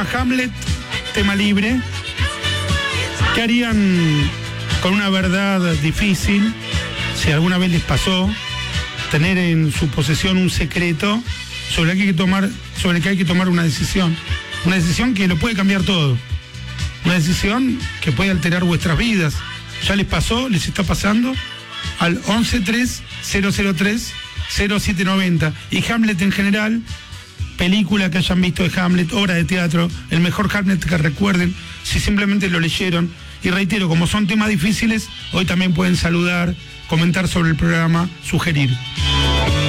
llama Hamlet, tema libre. ¿Qué harían con una verdad difícil, si alguna vez les pasó, tener en su posesión un secreto sobre el que hay que tomar una decisión que lo puede cambiar todo, una decisión que puede alterar vuestras vidas? ¿Ya les pasó? ¿Les está pasando? Al 1130030790. Y Hamlet en general, película que hayan visto de Hamlet, obra de teatro, el mejor Hamlet que recuerden, si simplemente lo leyeron. Y reitero, como son temas difíciles, hoy también pueden saludar, comentar sobre el programa, sugerir.